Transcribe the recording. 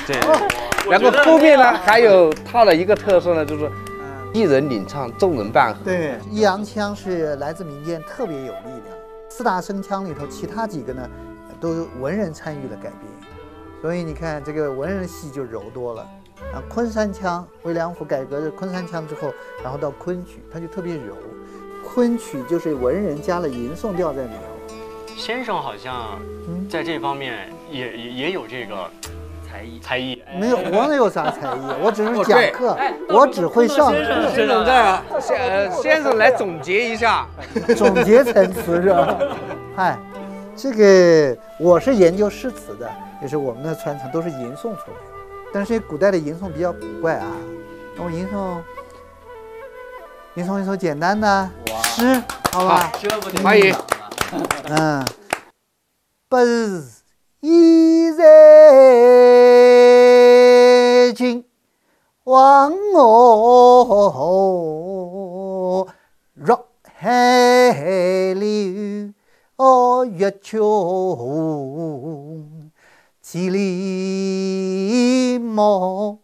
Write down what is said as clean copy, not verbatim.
对。 然后后面呢，还有它的一个特色呢，就是一人领唱，众人伴和。 对，弋阳腔是来自民间，特别有力量。四大声腔里头，其他几个呢，都文人参与了改编，所以你看这个文人戏就柔多了。啊，昆山腔，魏良辅改革的昆山腔之后，然后到昆曲，它就特别柔。昆曲就是文人加了吟诵调在里头。 先生好像在这方面也有这个才艺。 没有，我没有啥才艺，我只是讲课，我只会上课。 先生这先生来总结一下， 总结陈词是吧？嗨，这个我是研究诗词的，也是我们的传承都是吟诵出来的。但是古代的吟诵比较古怪啊，那我吟诵一首简单的诗，好吧？ 可以。 不是一日君望我若海流月穷，千里毛